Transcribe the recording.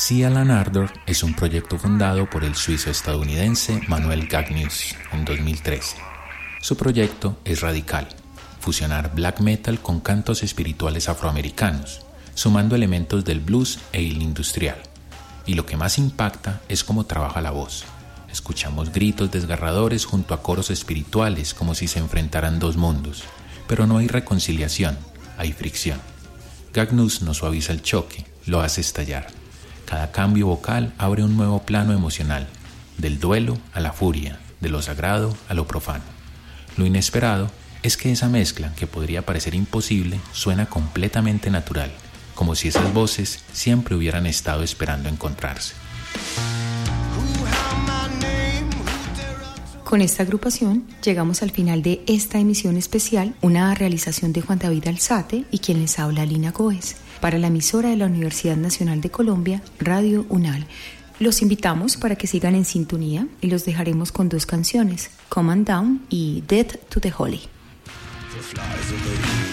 Cialan Ardor es un proyecto fundado por el suizo-estadounidense Manuel Gagnius en 2013. Su proyecto es radical, fusionar black metal con cantos espirituales afroamericanos, sumando elementos del blues e el industrial. Y lo que más impacta es cómo trabaja la voz. Escuchamos gritos desgarradores junto a coros espirituales como si se enfrentaran dos mundos, pero no hay reconciliación, hay fricción. Gagnius no suaviza el choque, lo hace estallar. Cada cambio vocal abre un nuevo plano emocional, del duelo a la furia, de lo sagrado a lo profano. Lo inesperado es que esa mezcla, que podría parecer imposible, suena completamente natural, como si esas voces siempre hubieran estado esperando encontrarse. Con esta agrupación llegamos al final de esta emisión especial, una realización de Juan David Alzate y quien les habla, Lina Goes, para la emisora de la Universidad Nacional de Colombia, Radio UNAL. Los invitamos para que sigan en sintonía y los dejaremos con dos canciones, Come On Down y Death to the Holy.